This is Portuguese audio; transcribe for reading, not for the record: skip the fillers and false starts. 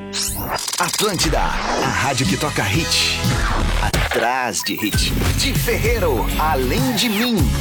Atlântida, a rádio que toca hit. Atrás de hit. De Ferreiro, além de mim.